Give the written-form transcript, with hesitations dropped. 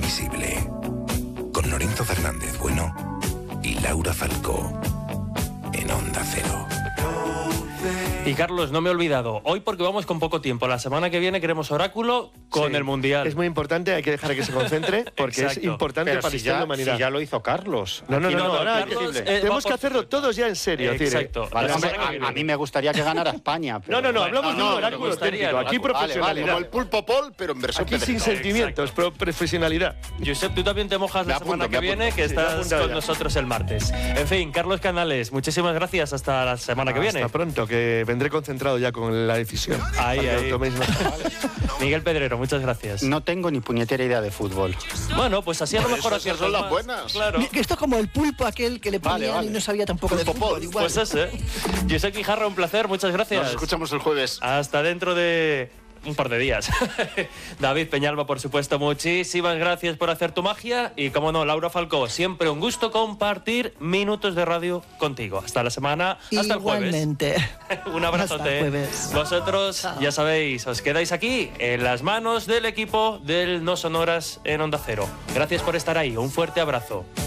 invisible. Con Lorenzo Fernández Bueno y Laura Falcó en Onda Cero. Y Carlos, no me he olvidado, hoy porque vamos con poco tiempo, la semana que viene queremos oráculo con el Mundial. Es muy importante, hay que dejar que se concentre, porque es importante para la historia de la humanidad. Si ya lo hizo Carlos. No, ahora Carlos, tenemos que hacerlo todos ya en serio. Exacto. Vale, hombre, a mí me gustaría que ganara España. Pero... No, hablamos de un oráculo auténtico, aquí profesionalidad. Como el Pulpo Pol, pero en versión aquí sin sentimientos, profesionalidad. Josep, tú también te mojas la semana que viene, que estás con nosotros el martes. En fin, Carlos Canales, muchísimas gracias, hasta la semana que viene. Hasta pronto, que vendré concentrado ya con la decisión. Ahí. Miguel Pedrero, muchas gracias. No tengo ni puñetera idea de fútbol. Bueno, pues así a lo mejor esas son las buenas. Claro. Esto es como el pulpo aquel que le ponían y no sabía tampoco de fútbol. Igual. Pues ese. Josep Quijarro, un placer, muchas gracias. Nos escuchamos el jueves. Hasta dentro de un par de días. David Peñalba, por supuesto, muchísimas gracias por hacer tu magia. Y, como no, Laura Falcó, siempre un gusto compartir minutos de radio contigo. Hasta la semana, hasta el jueves. Igualmente. Un abrazote. Hasta el jueves. Vosotros, Chao. ya sabéis, os quedáis aquí en las manos del equipo del No Sonoras en Onda Cero. Gracias por estar ahí. Un fuerte abrazo.